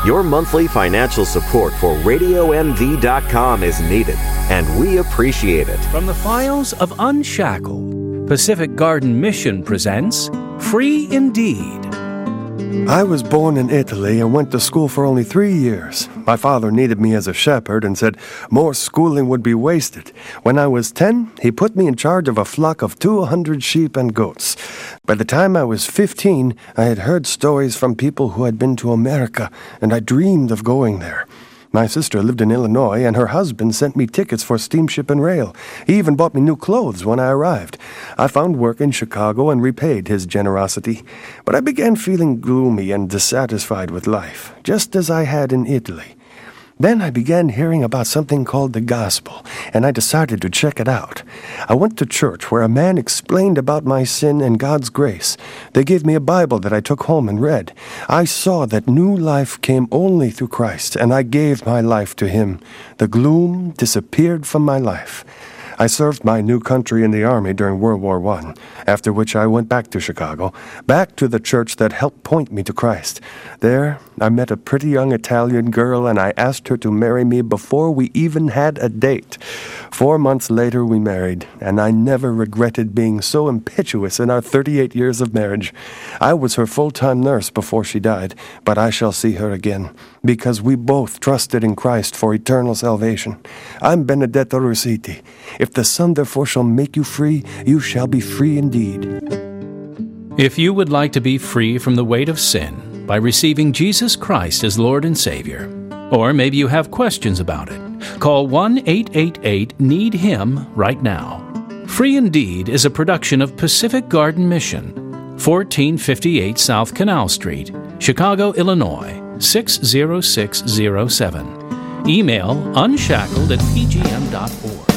Your monthly financial support for RadioMD.com is needed, and we appreciate it. From the files of Unshackled, Pacific Garden Mission presents Free Indeed. I was born in Italy and went to school for only 3 years. My father needed me as a shepherd and said more schooling would be wasted. When I was 10, he put me in charge of a flock of 200 sheep and goats. By the time I was 15, I had heard stories from people who had been to America, and I dreamed of going there. My sister lived in Illinois, and her husband sent me tickets for steamship and rail. He even bought me new clothes when I arrived. I found work in Chicago and repaid his generosity. But I began feeling gloomy and dissatisfied with life, just as I had in Italy. Then I began hearing about something called the gospel, and I decided to check it out. I went to church where a man explained about my sin and God's grace. They gave me a Bible that I took home and read. I saw that new life came only through Christ, and I gave my life to Him. The gloom disappeared from my life. I served my new country in the Army during World War I, after which I went back to Chicago, back to the church that helped point me to Christ. There, I met a pretty young Italian girl, and I asked her to marry me before we even had a date. 4 months later, we married, and I never regretted being so impetuous in our 38 years of marriage. I was her full-time nurse before she died, but I shall see her again, because we both trusted in Christ for eternal salvation. I'm Benedetto Rositi. If the Son therefore shall make you free, you shall be free indeed. If you would like to be free from the weight of sin by receiving Jesus Christ as Lord and Savior, or maybe you have questions about it, call 1-888-NEED-HIM right now. Free Indeed is a production of Pacific Garden Mission, 1458 South Canal Street, Chicago, Illinois, 60607. Email unshackled@pgm.org.